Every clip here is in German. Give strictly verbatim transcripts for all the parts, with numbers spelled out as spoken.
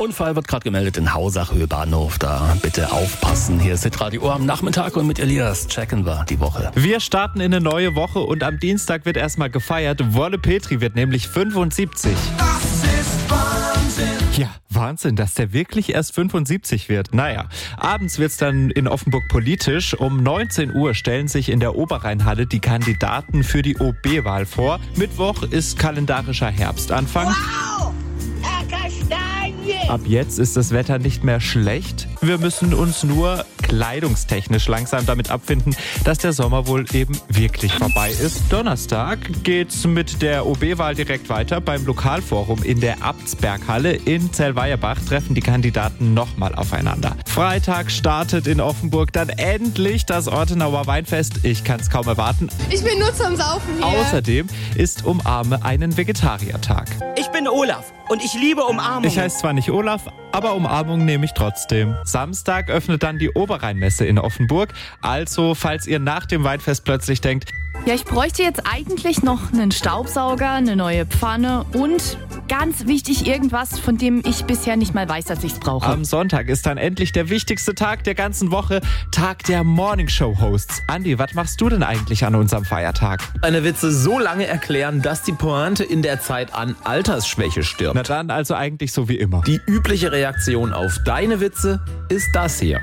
Unfall wird gerade gemeldet in Hausach-Höhe-Bahnhof. Da bitte aufpassen. Hier ist Hitradio Ohr am Nachmittag und mit Elias checken wir die Woche. Wir starten in eine neue Woche und am Dienstag wird erstmal gefeiert. Wolle Petri wird nämlich fünfundsiebzig. Das ist Wahnsinn. Ja, Wahnsinn, dass der wirklich erst fünfundsiebzig wird. Naja, abends wird's dann in Offenburg politisch. Um neunzehn Uhr stellen sich in der Oberrheinhalle die Kandidaten für die O B-Wahl vor. Mittwoch ist kalendarischer Herbstanfang. Wow! Herr Kastanie! Ab jetzt ist das Wetter nicht mehr schlecht. Wir müssen uns nur kleidungstechnisch langsam damit abfinden, dass der Sommer wohl eben wirklich vorbei ist. Donnerstag geht's mit der O B-Wahl direkt weiter. Beim Lokalforum in der Abtsberghalle in Zellweierbach treffen die Kandidaten nochmal aufeinander. Freitag startet in Offenburg dann endlich das Ortenauer Weinfest. Ich kann's kaum erwarten. Ich bin nur zum Saufen hier. Außerdem ist Umarme einen Vegetariertag. Ich bin Olaf und ich liebe Umarmung. Ich heiße zwar nicht Olaf, aber Umarmung nehme ich trotzdem. Samstag öffnet dann die Oberrheinmesse in Offenburg. Also, falls ihr nach dem Weinfest plötzlich denkt, Ja, ich bräuchte jetzt eigentlich noch einen Staubsauger, eine neue Pfanne und ganz wichtig irgendwas, von dem ich bisher nicht mal weiß, dass ich es brauche. am Sonntag ist dann endlich der wichtigste Tag der ganzen Woche, Tag der Morningshow-Hosts. Andi, was machst du denn eigentlich an unserem Feiertag? Eine Witze so lange erklären, dass die Pointe in der Zeit an Altersschwäche stirbt. Na dann also eigentlich so wie immer. Die übliche Reaktion auf deine Witze ist das hier.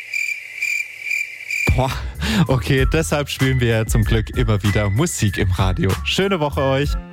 Boah, okay, deshalb spielen wir ja zum Glück immer wieder Musik im Radio. Schöne Woche euch.